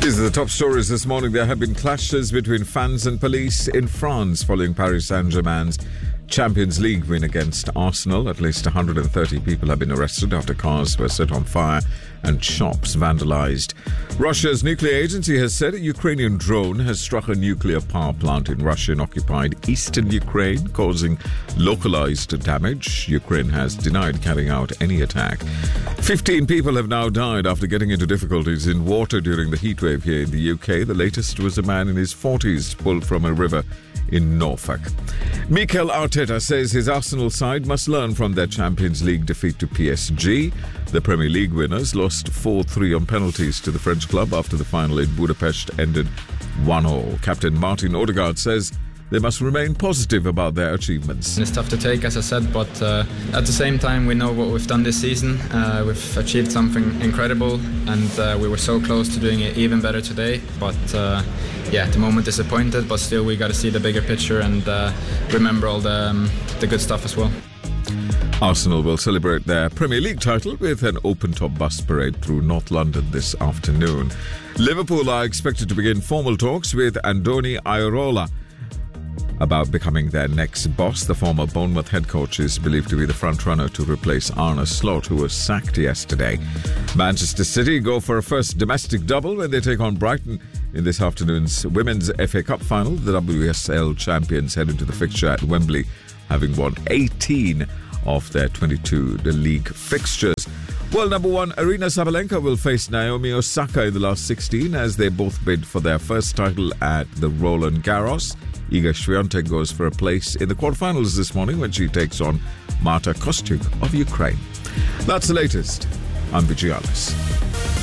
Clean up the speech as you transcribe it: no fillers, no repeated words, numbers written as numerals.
These are the top stories this morning. There have been clashes between fans and police in France following Paris Saint-Germain's Champions League win against Arsenal. At least 130 people have been arrested after cars were set on fire and shops vandalized. Russia's nuclear agency has said a Ukrainian drone has struck a nuclear power plant in Russian-occupied eastern Ukraine, causing localized damage. Ukraine has denied carrying out any attack. 15 people have now died after getting into difficulties in water during the heatwave here in the UK. The latest was a man in his 40s pulled from a river in Norfolk. Mikel Arteta says his Arsenal side must learn from their Champions League defeat to PSG. The Premier League winners lost 4-3 on penalties to the French club after the final in Budapest ended 1-1. Captain Martin Odegaard says they must remain positive about their achievements. It's tough to take, as I said, but at the same time we know what we've done this season. We've achieved something incredible, and we were so close to doing it even better today. But at the moment disappointed, but still we got to see the bigger picture and remember all the good stuff as well. Arsenal will celebrate their Premier League title with an open-top bus parade through North London this afternoon. Liverpool are expected to begin formal talks with Andoni Iraola about becoming their next boss. The former Bournemouth head coach is believed to be the front-runner to replace Arne Slot, who was sacked yesterday. Manchester City go for a first domestic double when they take on Brighton in this afternoon's Women's FA Cup final. The WSL champions head into the fixture at Wembley, having won 18 of their 22 league fixtures. World number one Aryna Sabalenka will face Naomi Osaka in the last 16 as they both bid for their first title at the Roland Garros. Iga Swiatek goes for a place in the quarterfinals this morning when she takes on Marta Kostyuk of Ukraine. That's the latest. I'm Vijay Alice.